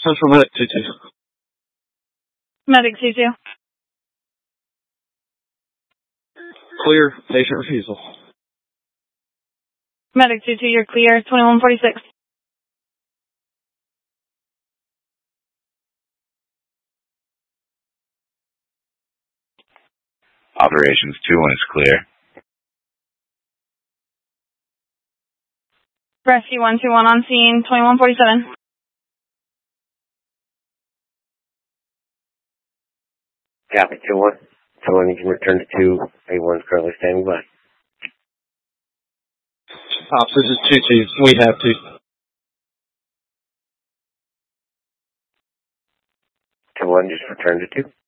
Central Medic 2-2. Medic 2-2. Clear. Patient refusal. Medic 2-2, you're clear. 2146. Operations 2-1 is clear. Rescue 121 on scene. 2147. Copy 2-1. 2-1, you can return to 2. A1 is currently standing by. Ops, this is 2-2. We have to. 2-1, just return to 2.